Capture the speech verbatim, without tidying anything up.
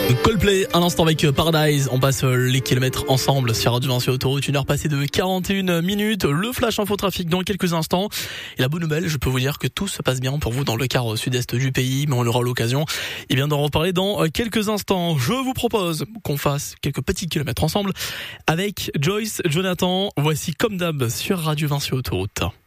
Coldplay, un instant avec Paradise. On passe les kilomètres ensemble sur Radio Vinci Autoroute. Une heure passée de quarante et une minutes. Le flash info trafic dans quelques instants. Et la bonne nouvelle, je peux vous dire que tout se passe bien pour vous dans le quart sud-est du pays. Mais on aura l'occasion, eh bien, d'en reparler dans quelques instants. Je vous propose qu'on fasse quelques petits kilomètres ensemble avec Joyce Jonathan. Voici comme d'hab sur Radio Vinci Autoroute.